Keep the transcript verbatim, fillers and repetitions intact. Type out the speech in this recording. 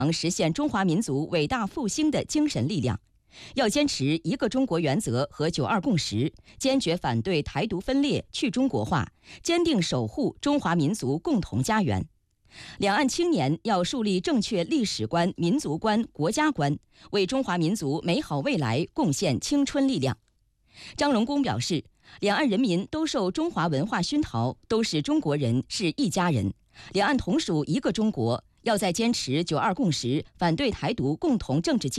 实现中华民族伟大复兴的精神力量。要坚持一个中国原则和九二共识，坚决反对台独分裂、去中国化，坚定守护中华民族共同家园。两岸青年要树立正确历史观、民族观、国家观，为中华民族美好未来贡献青春力量。张荣恭表示，两岸人民都受中华文化熏陶，都是中国人，是一家人，两岸同属一个中国，要在坚持九二共识、反对台独共同政治